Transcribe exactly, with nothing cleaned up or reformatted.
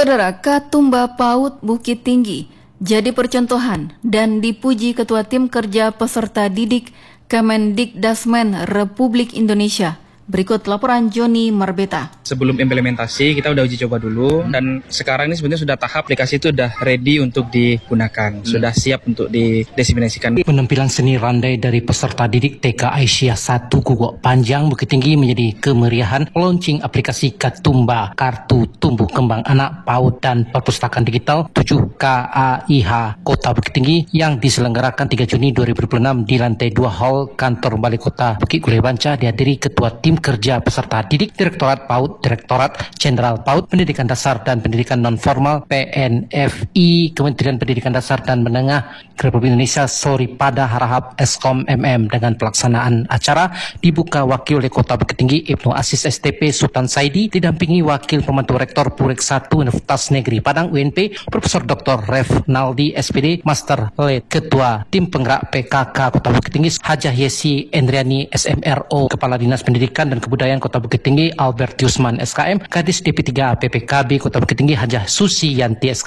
Saudara, Katumba PAUD Bukit Tinggi jadi percontohan dan dipuji Ketua Tim Kerja Peserta Didik Kemendikdasmen Republik Indonesia. Berikut laporan Joni Marbeta. Sebelum implementasi kita udah uji coba dulu, dan sekarang ini sebenarnya sudah tahap aplikasi itu sudah ready untuk digunakan, hmm. sudah siap untuk didiseminasikan. Penampilan seni randai dari peserta didik T K Aisyah satu Gugok Panjang Bukit Tinggi menjadi kemeriahan launching aplikasi Katumba, Kartu Tumbuh Kembang Anak PAUD dan Perpustakaan Digital tujuh K A I H Kota Bukit Tinggi yang diselenggarakan tiga Juni dua ribu dua puluh enam di lantai dua Hall Kantor Balai Kota Bukit Gulai Banca, dihadiri Ketua Tim Kerja Peserta Didik Direktorat PAUD, Direktorat Jenderal PAUD Pendidikan Dasar dan Pendidikan Non-Formal P N F I, Kementerian Pendidikan Dasar dan Menengah Republik Indonesia, Soripada Harahap Eskom M M. Dengan pelaksanaan acara dibuka Wakil Wali Kota Bukit Tinggi Ibnu Aziz S T P Sultan Saidi, didampingi Wakil Pembantu Rektor Purek satu Universitas Negeri Padang U N P Profesor Doktor Refnaldi S P D Master Late, Ketua Tim Penggerak P K K Kota Bukit Tinggi Hajah Yesi Endriani S M R O, Kepala Dinas Pendidikan dan Kebudayaan Kota Bukit Tinggi Albert Yusman S K M, Kadis D P tiga P P K B Kota Bukit Tinggi Hajah Susi Yanti S K